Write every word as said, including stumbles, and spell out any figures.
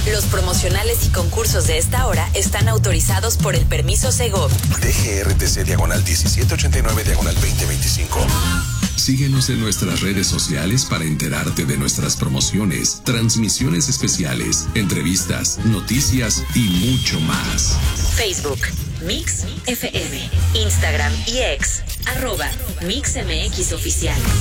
Los promocionales y concursos de esta hora están autorizados por el permiso Segov. D G R T C diagonal diecisiete ochenta y nueve diagonal veinte veinticinco. Síguenos en nuestras redes sociales para enterarte de nuestras promociones, transmisiones especiales, entrevistas, noticias y mucho más. Facebook, Mix F M. Instagram y X, arroba Mix M X Oficial.